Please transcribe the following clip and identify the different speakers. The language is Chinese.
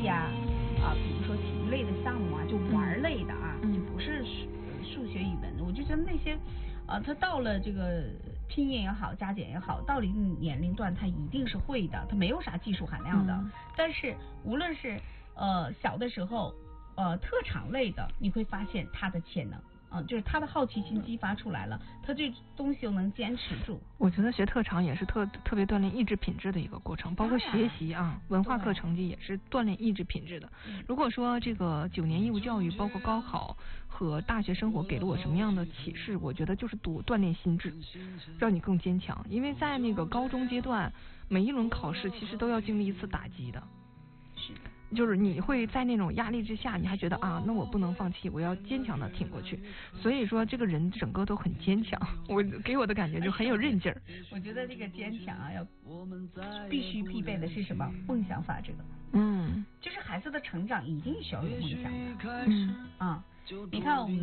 Speaker 1: 呀，比如说体育类的项目啊，就玩类的啊，就不是数学语文，我就觉得那些，他到了这个拼音也好，加减也好，到了一定年龄段，他一定是会的，他没有啥技术含量的。但是无论是小的时候，特长类的，你会发现他的潜能。就是他的好奇心激发出来了，他这东西又能坚持住。
Speaker 2: 我觉得学特长也是特别锻炼意志品质的一个过程，包括学习啊，文化课成绩也是锻炼意志品质的。如果说这个9年义务教育，包括高考和大学生活给了我什么样的启示，我觉得就是锻炼心智，让你更坚强。因为在那个高中阶段，每一轮考试其实都要经历一次打击的。
Speaker 1: 是的。
Speaker 2: 就是你会在那种压力之下，你还觉得那我不能放弃，我要坚强的挺过去。所以说这个人整个都很坚强，给我的感觉就很有韧劲儿。
Speaker 1: 我觉得这个坚强必须必备的是什么？梦想法则。就是孩子的成长一定需要有梦想的。你看我们